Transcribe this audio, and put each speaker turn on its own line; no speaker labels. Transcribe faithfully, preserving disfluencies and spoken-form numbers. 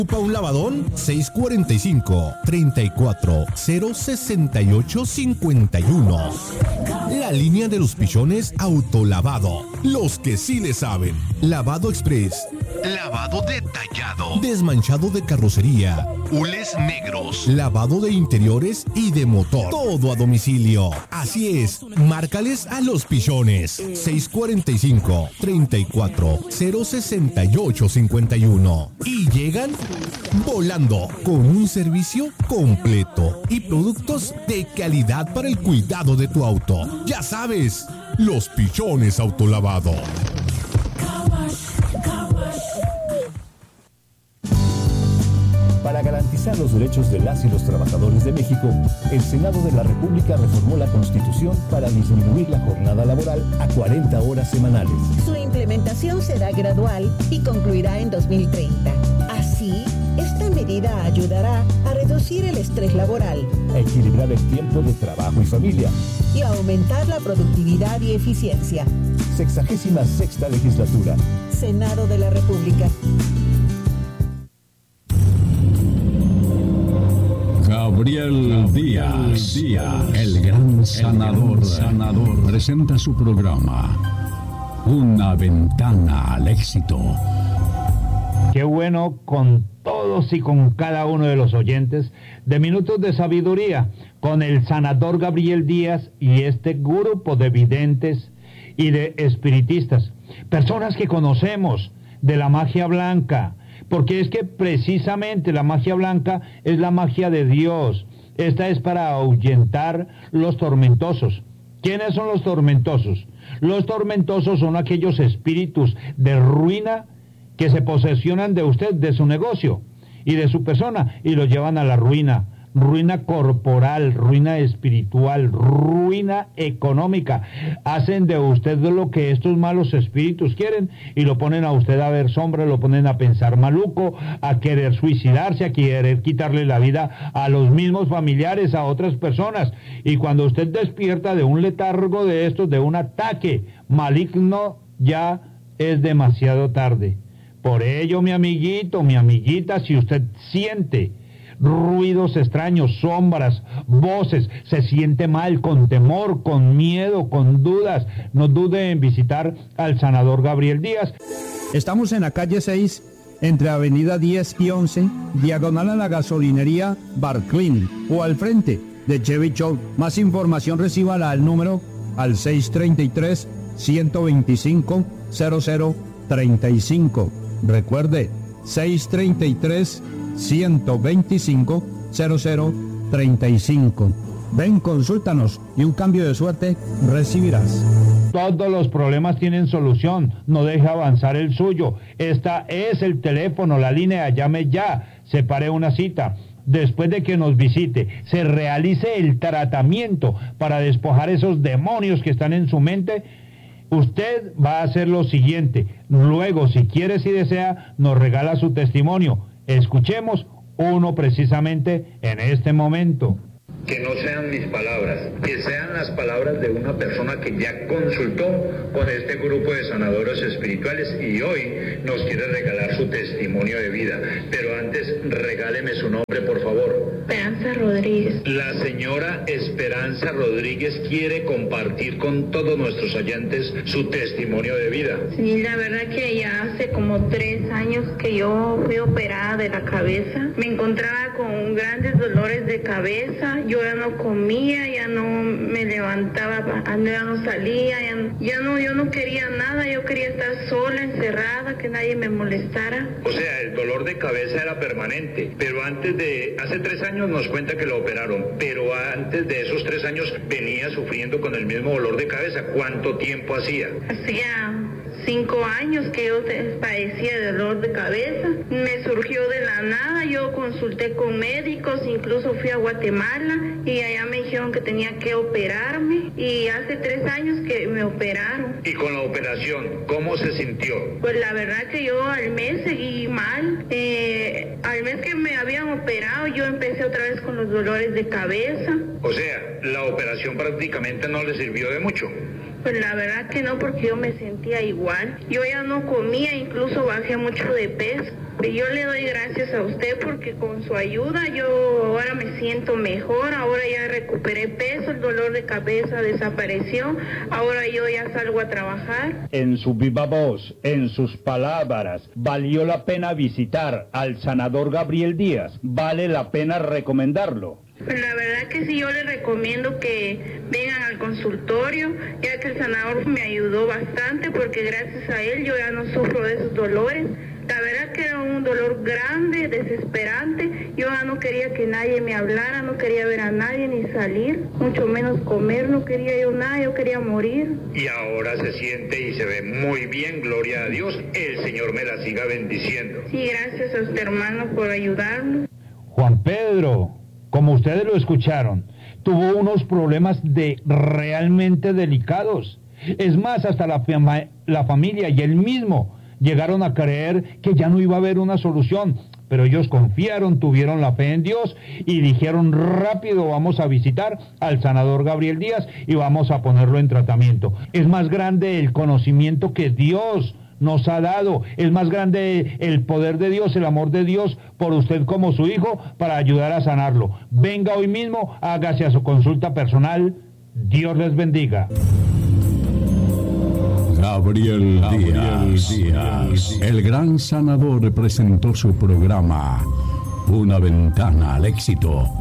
¿Ocupa un lavadón? seis cuatro cinco, tres cuatro cero, seis ocho cinco uno. La línea de los pichones autolavado. Los que sí le saben. Lavado express. Lavado detallado. Desmanchado de carrocería. Hules negros. Lavado de interiores y de motor. Todo a domicilio. Así es. Márcales a los pichones. seis cuatro cinco, tres cuatro cero, seis ocho cinco uno. Y llegan volando con un servicio completo y productos de calidad para el cuidado de tu auto. Ya sabes, los pichones autolavado.
Para garantizar los derechos de las y los trabajadores de México, el Senado de la República reformó la Constitución para disminuir la jornada laboral a cuarenta horas semanales.
Su implementación será gradual y concluirá en dos mil treinta. Así, esta medida ayudará a reducir el estrés laboral,
a equilibrar el tiempo de trabajo y familia
y a aumentar la productividad y eficiencia.
Sexagésima sexta legislatura.
Senado de la República.
Gabriel Díaz, Díaz, el gran sanador, sanador, presenta su programa, Una Ventana al Éxito.
Qué bueno con todos y con cada uno de los oyentes de Minutos de Sabiduría, con el sanador Gabriel Díaz y este grupo de videntes y de espiritistas, personas que conocemos de la magia blanca, porque es que precisamente la magia blanca es la magia de Dios. Esta es para ahuyentar los tormentosos. ¿Quiénes son los tormentosos? Los tormentosos son aquellos espíritus de ruina que se posesionan de usted, de su negocio y de su persona, y lo llevan a la ruina. Ruina corporal, ruina espiritual, ruina económica. Hacen de usted lo que estos malos espíritus quieren y lo ponen a usted a ver sombras, lo ponen a pensar maluco, a querer suicidarse, a querer quitarle la vida a los mismos familiares, a otras personas. Y cuando usted despierta de un letargo de estos, de un ataque maligno, ya es demasiado tarde. Por ello, mi amiguito, mi amiguita, si usted siente ruidos extraños, sombras, voces, se siente mal, con temor, con miedo, con dudas, no dude en visitar al sanador Gabriel Díaz.
Estamos en la calle seis, entre avenida diez y once, diagonal a la gasolinería Barclin, o al frente de Chevy Show. Más información recíbala al número al seis tres tres, uno dos cinco, cero cero tres cinco. Recuerde, seis tres tres, uno dos cinco, cero cero tres cinco. Ven, consúltanos y un cambio de suerte recibirás.
Todos los problemas tienen solución, no deje avanzar el suyo. Esta es el teléfono, la línea, llame ya, separe una cita. Después de que nos visite, se realice el tratamiento para despojar esos demonios que están en su mente. Usted va a hacer lo siguiente. Luego, si quiere, si desea, nos regala su testimonio. Escuchemos uno precisamente en este momento.
Que no sean mis palabras, que sean las palabras de una persona que ya consultó con este grupo de sanadores espirituales y hoy nos quiere regalar su testimonio de vida. Pero antes, regáleme su nombre, por favor.
Esperanza Rodríguez.
La señora Esperanza Rodríguez quiere compartir con todos nuestros oyentes su testimonio de vida.
Sí, la verdad que ya hace como tres años que yo fui operada de la cabeza. Me encontraba con grandes dolores de cabeza. Yo ya no comía, ya no me levantaba, ya no salía, ya no, ya no, yo no quería nada, yo quería estar sola, encerrada, que nadie me molestara.
O sea, el dolor de cabeza era permanente, pero antes de, hace tres años nos cuenta que lo operaron, pero antes de esos tres años venía sufriendo con el mismo dolor de cabeza. ¿Cuánto tiempo hacía?
Hacía cinco años que yo padecía de dolor de cabeza. Me surgió de la nada, yo consulté con médicos, incluso fui a Guatemala y allá me dijeron que tenía que operarme y hace tres años que me operaron.
¿Y con la operación, cómo se sintió?
Pues la verdad que yo al mes seguí mal. Eh, al mes que me habían operado yo empecé otra vez con los dolores de cabeza.
O sea, la operación prácticamente no le sirvió de mucho.
Pues la verdad que no, porque yo me sentía igual. Yo ya no comía, incluso bajé mucho de peso. Yo le doy gracias a usted porque con su ayuda yo ahora me siento mejor, ahora ya recuperé peso, el dolor de cabeza desapareció, ahora yo ya salgo a trabajar.
En su viva voz, en sus palabras, valió la pena visitar al sanador Gabriel Díaz, vale la pena recomendarlo.
Pues la verdad que sí, yo les recomiendo que vengan al consultorio, ya que el sanador me ayudó bastante porque gracias a él yo ya no sufro de esos dolores. La verdad que era un dolor grande, desesperante. Yo ya no quería que nadie me hablara, no quería ver a nadie ni salir, mucho menos comer, no quería yo nada, yo quería morir.
Y ahora se siente y se ve muy bien, gloria a Dios. El Señor me la siga bendiciendo.
Sí, gracias a usted, hermano, por ayudarnos.
Juan Pedro, como ustedes lo escucharon, tuvo unos problemas de realmente delicados. Es más, hasta la, fama, la familia y él mismo llegaron a creer que ya no iba a haber una solución, pero ellos confiaron, tuvieron la fe en Dios y dijeron rápido vamos a visitar al sanador Gabriel Díaz y vamos a ponerlo en tratamiento. Es más grande el conocimiento que Dios nos ha dado, es más grande el poder de Dios, el amor de Dios por usted como su hijo para ayudar a sanarlo. Venga hoy mismo, hágase a su consulta personal. Dios les bendiga.
Gabriel, Gabriel Díaz, Díaz, el gran sanador, presentó su programa Una Ventana al Éxito.